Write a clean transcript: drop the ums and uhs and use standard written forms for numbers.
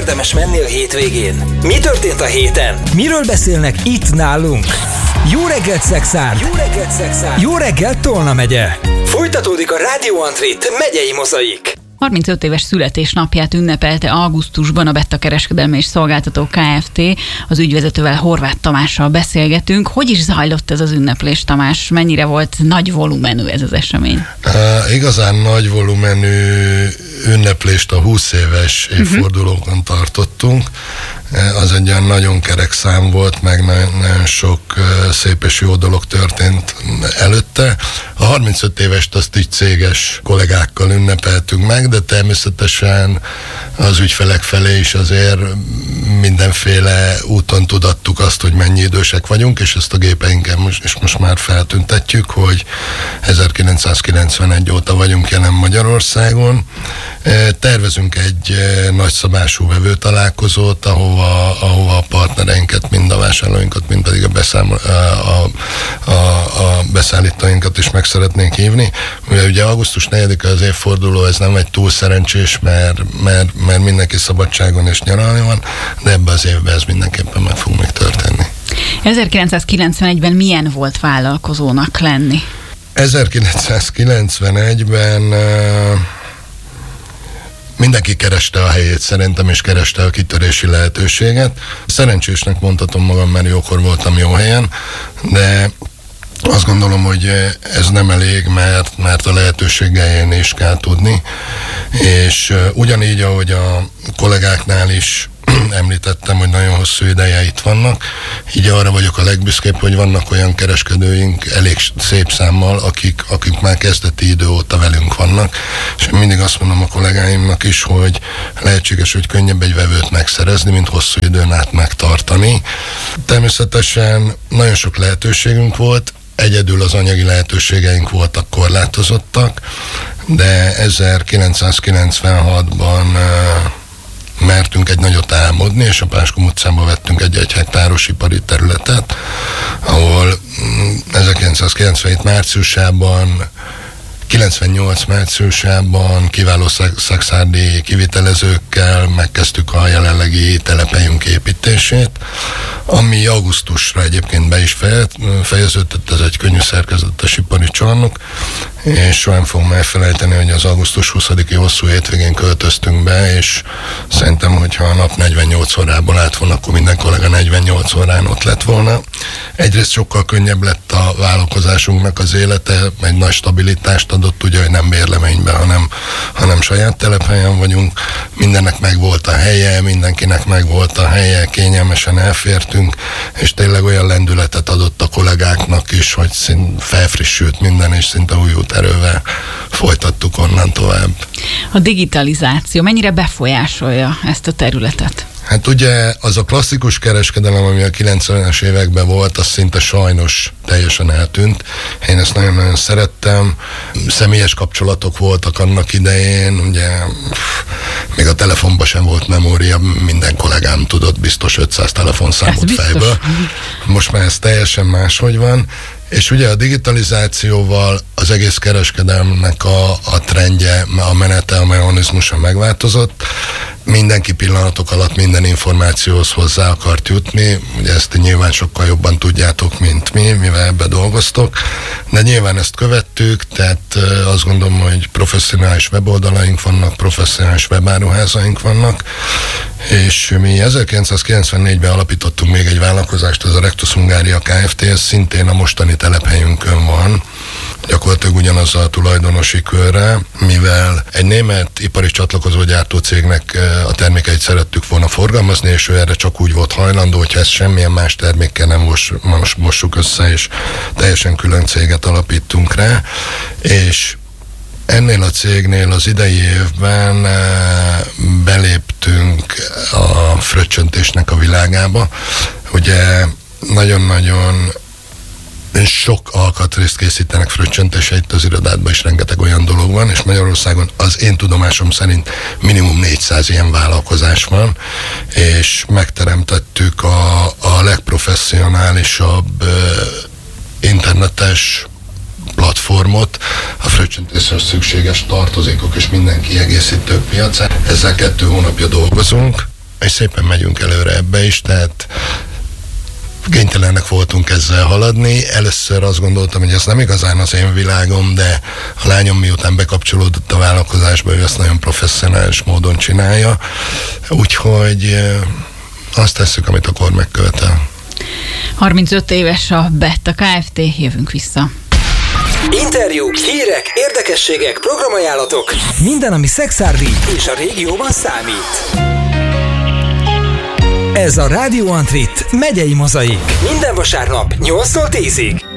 érdemes menni a hétvégén? Mi történt a héten? Miről beszélnek itt nálunk? Jó reggelt, Szexárd! Jó reggelt, Szexárd! Jó reggelt, Tolna megye! Folytatódik a Rádió Antrit megyei mozaik. 35 éves születésnapját ünnepelte augusztusban a Betta Kereskedelmi és Szolgáltató Kft. Az ügyvezetővel, Horváth Tamással beszélgetünk. Hogy is zajlott ez az ünneplés, Tamás? Mennyire volt nagy volumenű ez az esemény? Igazán nagy volumenű ünneplést a 20 éves évfordulókon tartottunk. Az egy olyan nagyon kerek szám volt, meg nagyon sok szép és jó dolog történt előtte. A 35 évest azt így céges kollégákkal ünnepeltünk meg, de természetesen az ügyfelek felé is azért mindenféle úton tudattuk azt, hogy mennyi idősek vagyunk, és ezt a gépeinken most már feltüntetjük, hogy 1991 óta vagyunk jelen Magyarországon. Tervezünk egy nagyszabású vevőtalálkozót, ahova a partnereinket, mind a vásárlóinkat, mind pedig a beszállítóinkat is meg szeretnénk hívni. Ugye augusztus 4-e az évforduló, ez nem egy túl szerencsés, mert mindenki szabadságon és nyaralni van, de ebben az évben ez mindenképpen meg fog még történni. 1991-ben milyen volt vállalkozónak lenni? 1991-ben mindenki kereste a helyét szerintem, és kereste a kitörési lehetőséget. Szerencsésnek mondhatom magam, mert jókor voltam jó helyen, de azt gondolom, hogy ez nem elég, mert a lehetőséggel is kell tudni, és ugyanígy, ahogy a kollégáknál is említettem, hogy nagyon hosszú ideje itt vannak, így arra vagyok a legbüszkébb, hogy vannak olyan kereskedőink elég szép számmal, akik már kezdeti idő óta velünk vannak, és én mindig azt mondom a kollégáimnak is, hogy lehetséges, hogy könnyebb egy vevőt megszerezni, mint hosszú időn át megtartani. Természetesen nagyon sok lehetőségünk volt, egyedül az anyagi lehetőségeink voltak korlátozottak, de 1996-ban mertünk egy nagyot álmodni, és a Páskom utcában vettünk egy 1 hektáros ipari területet, ahol 1997 márciusában, 98 márciusában kiváló szekszárdi kivitelezőkkel megkezdtük a jelenlegi telepelyünk építését, ami augusztusra egyébként be is fejeződött, ez egy könnyű szerkezetes ipari csarnok, és soha fogom elfelejteni, hogy az augusztus 20-i hosszú hétvégén költöztünk be, és szerintem, hogyha a nap 48 órából állt volna, akkor minden kollega 48 órán ott lett volna. Egyrészt sokkal könnyebb lett a vállalkozásunknak az élete, egy nagy stabilitást adott, ugye, hogy nem bérleményben, hanem saját telephelyen vagyunk. Mindennek megvolt a helye, mindenkinek megvolt a helye, kényelmesen elfértünk, és tényleg olyan lendületet adott a kollégáknak is, hogy felfrissült minden, és szinte újult erővel folytattuk onnan tovább. A digitalizáció mennyire befolyásolja ezt a területet? Hát ugye az a klasszikus kereskedelem, ami a 90-es években volt, az szinte sajnos teljesen eltűnt. Én ezt nagyon-nagyon szerettem. Személyes kapcsolatok voltak annak idején, ugye még a telefonban sem volt memória, minden kollégám tudott biztos 500 telefonszámot fejből. Most már ez teljesen máshogy van. És ugye a digitalizációval az egész kereskedelmnek a trendje, a menete, a mechanizmusa megváltozott. Mindenki pillanatok alatt minden információhoz hozzá akart jutni. Ugye ezt nyilván sokkal jobban tudjátok, mint mi, mivel ebbe dolgoztok. De nyilván ezt követtük, tehát azt gondolom, hogy professzionális weboldalaink vannak, professzionális webáruházaink vannak, és mi 1994-ben alapítottunk még egy vállalkozást, ez a Rectus Hungaria Kft., ez szintén a mostani telephelyünkön van, gyakorlatilag ugyanazzal a tulajdonosi körrel, mivel egy német ipari csatlakozógyártó cégnek a termékeit szerettük volna forgalmazni, és ő erre csak úgy volt hajlandó, hogyha ezt semmilyen más termékkel nem mossuk össze, és teljesen külön céget alapítunk rá, és ennél a cégnél az idei évben beléptünk a fröccsöntésnek a világába. Ugye nagyon-nagyon sok alkatrészt készítenek fröccsöntésre, itt az irodádban is rengeteg olyan dolog van, és Magyarországon az én tudomásom szerint minimum 400 ilyen vállalkozás van, és megteremtettük a legprofesszionálisabb internetes platformot, a fröccsöntéshez szükséges tartozékok és minden kiegészítő piacán. Ezzel 2 hónapja dolgozunk, és szépen megyünk előre ebbe is, tehát kénytelenek voltunk ezzel haladni. Először azt gondoltam, hogy ez nem igazán az én világom, de a lányom miután bekapcsolódott a vállalkozásba, ő ezt nagyon professzionális módon csinálja. Úgyhogy azt tesszük, amit a kor megkövetel. 35 éves a Betta Kft. Jövünk vissza. Interjúk, hírek, érdekességek, programajánlatok. Minden, ami szexárdi és a régióban számít. Ez a Radio Antrit megyei mozaik. Minden vasárnap 8-tól 10-ig.